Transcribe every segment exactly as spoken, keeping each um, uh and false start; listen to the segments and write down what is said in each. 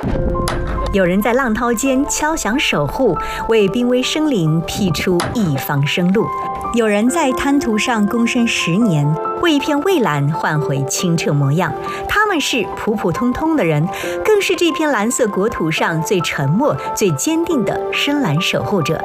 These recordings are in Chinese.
有人在浪涛间敲响守护，为濒危生灵辟出一方生路；有人在滩涂上躬身十年，为一片蔚蓝换回清澈模样。他们是普普通通的人，更是这片蓝色国土上最沉默、最坚定的深蓝守护者。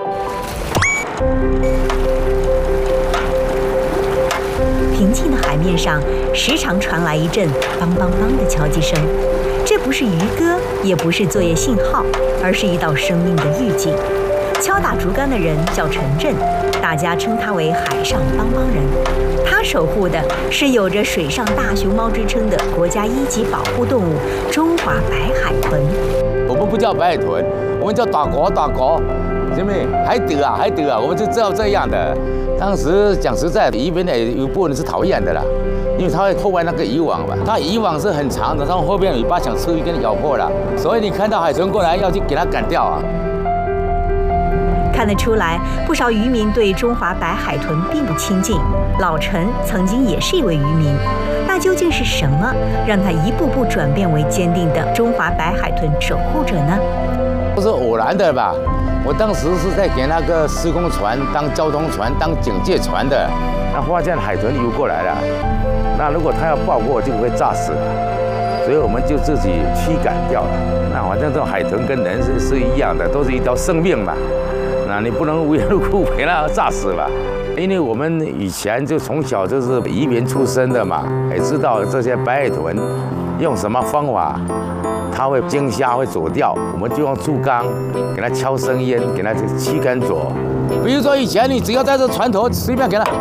平静的海面上，时常传来一阵“梆梆梆”的敲击声。这不是渔歌，也不是作业信号，而是一道生命的预警。敲打竹竿的人叫陈震，大家称他为海上帮帮人。他守护的是有着水上大熊猫之称的国家一级保护动物中华白海豚。 我们不叫白海豚，我们叫大国大国，姐妹，海德啊海德啊，我们就知道这样的。当时讲实在，渔民呢有部分人是讨厌的啦，因为他会破坏那个渔网嘛，它渔网是很长的，然后后边尾巴想吃鱼给你咬破了，所以你看到海豚过来要去给它赶掉啊。 看得出来，不少渔民对中华白海豚并不亲近。老陈曾经也是一位渔民，那究竟是什么让他一步步转变为坚定的中华白海豚守护者呢？ 不是偶然的吧？我当时是在给那个施工船当交通船、当警戒船的，那发现海豚游过来了，那如果它要爆过，就会炸死了，所以我们就自己驱赶掉了。那反正这种海豚跟人是是一样的，都是一条生命嘛，那你不能无缘无故给它炸死吧？因为我们以前就从小就是渔民出身的嘛，也知道这些白海豚用什么方法。它会惊吓，会走掉，我们就用竹竿给它敲声烟，给它驱赶走。比如说以前你只要在这船头随便给它，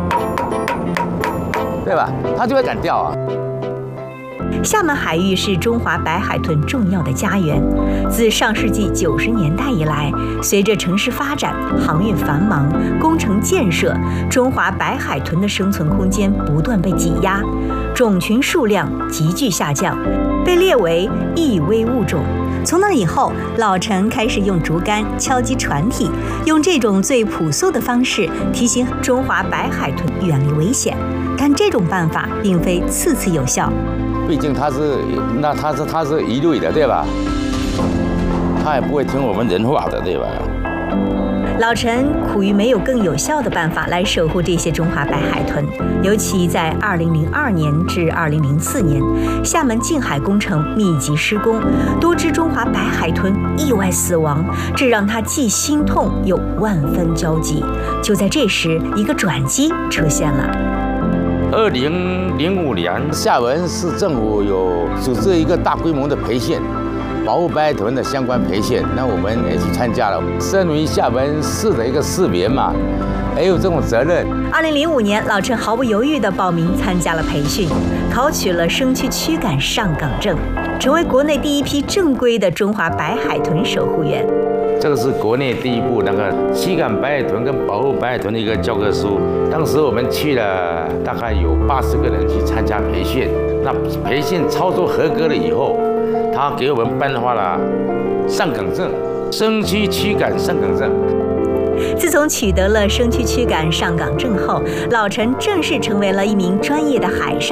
对吧？它就会赶掉啊。 厦门海域是中华白海豚重要的家园。自上世纪九十年代以来，随着城市发展、航运繁忙、工程建设，中华白海豚的生存空间不断被挤压，种群数量急剧下降，被列为易危物种。从那以后，老陈开始用竹竿敲击船体，用这种最朴素的方式提醒中华白海豚远离危险。但这种办法并非次次有效。 毕竟它是，那它是它是一类的，对吧？它也不会听我们人话的，对吧？ 老陈苦于没有更有效的办法来守护这些中华白海豚，尤其在二零零二年至二零零四年，厦门近海工程密集施工，多只中华白海豚意外死亡，这让他既心痛又万分焦急。就在这时，一个转机出现了。 二零零五年，厦门市政府有组织一个大规模的培训，保护白海豚的相关培训，那我们也去参加了。身为厦门市的一个市民嘛，也有这种责任。 二零零五年，老陈毫不犹豫地报名参加了培训，考取了生驱驱赶上岗证，成为国内第一批正规的中华白海豚守护员。 这个是国内第一部那个驱赶白海豚跟保护白海豚的一个教科书。当时我们去了，大概有八十个人去参加培训。那培训操作合格了以后，他给我们颁发了上岗证，生驱驱赶上岗证。 自从取得了生驱驱赶上岗证后，老陈正式成为了一名专业的海上